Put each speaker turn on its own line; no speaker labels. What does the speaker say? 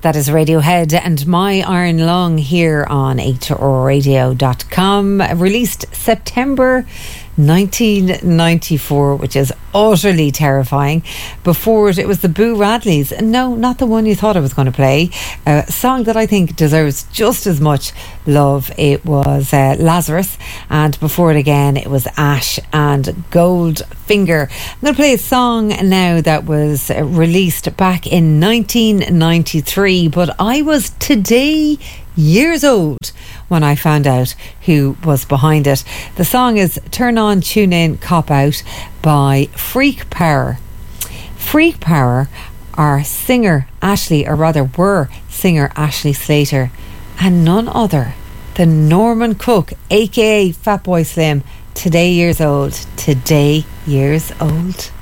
That is Radiohead and My Iron Lung here on HRradio.com. Released September 1994, which is utterly terrifying. Before it was the Boo Radleys. No, not the one you thought I was going to play. A song that I think deserves just as much love. It was Lazarus, and before it again it was Ash and Goldfinger. I'm going to play a song now that was released back in 1993, but I was today years old when I found out who was behind it. The song is Turn On, Tune In, Cop Out by Freak Power. Freak Power are singer Ashley, or rather were singer Ashley Slater, and none other than Norman Cook, aka Fatboy Slim. Today years old.